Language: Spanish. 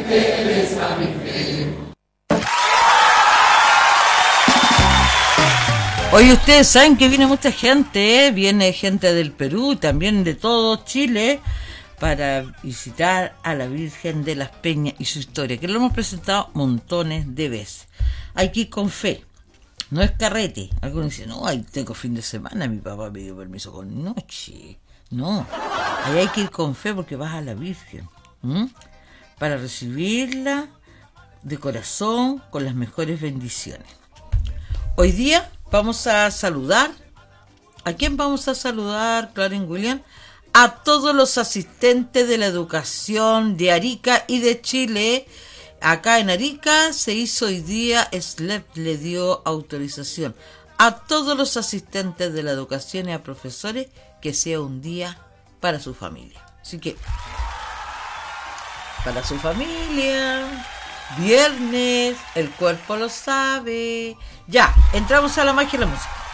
Oye, ustedes saben que viene mucha gente, ¿eh? Viene gente del Perú, también de todo Chile, para visitar a la Virgen de las Peñas y su historia, que lo hemos presentado montones de veces. Hay que ir con fe, no es carrete. Algunos dicen, no, ahí tengo fin de semana, mi papá me dio permiso con noche. No, ahí hay que ir con fe porque vas a la Virgen, para recibirla de corazón con las mejores bendiciones. Hoy día vamos a saludar. ¿A quién vamos a saludar, Clarín William? A todos los asistentes de la educación de Arica y de Chile. Acá en Arica se hizo hoy día, SLEP le dio autorización a todos los asistentes de la educación y a profesores que sea un día para su familia. Así que, para su familia, viernes, el cuerpo lo sabe. Ya, entramos a la magia de la música.